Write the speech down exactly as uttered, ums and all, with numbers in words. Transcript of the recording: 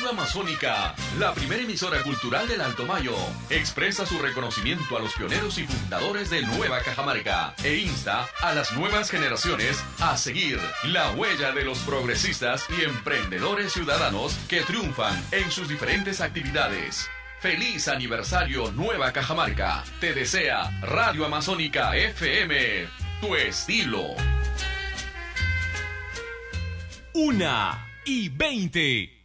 Radio Amazónica, la primera emisora cultural del Alto Mayo, expresa su reconocimiento a los pioneros y fundadores de Nueva Cajamarca e insta a las nuevas generaciones a seguir la huella de los progresistas y emprendedores ciudadanos que triunfan en sus diferentes actividades. ¡Feliz aniversario Nueva Cajamarca! Te desea Radio Amazónica F M, tu estilo. Una y veinte.